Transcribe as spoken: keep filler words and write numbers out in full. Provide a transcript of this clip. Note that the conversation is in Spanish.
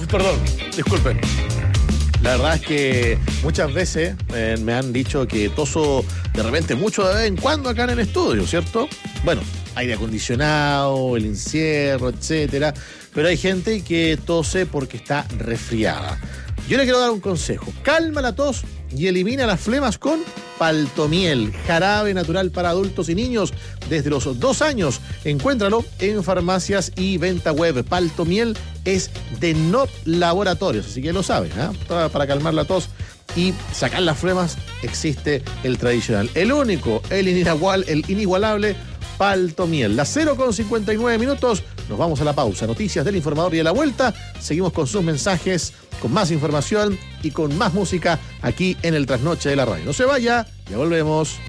Perdón, disculpen. La verdad es que muchas veces eh, me han dicho que toso de repente mucho de vez en cuando acá en el estudio, ¿cierto? Bueno, aire acondicionado, el encierro, etcétera. Pero hay gente que tose porque está resfriada. Yo le quiero dar un consejo. Calma la tos y elimina las flemas con Paltomiel, jarabe natural para adultos y niños desde los dos años. Encuéntralo en farmacias y venta web. Paltomiel es de Not Laboratorios, así que lo sabes, ¿eh? Para, para calmar la tos y sacar las flemas existe el tradicional, el único, el inigual, el inigualable Paltomiel. Las cero con cincuenta y nueve minutos, nos vamos a la pausa. Noticias del Informador y a la vuelta seguimos con sus mensajes, con más información y con más música aquí en el Trasnoche de la Radio. No se vaya, ya volvemos.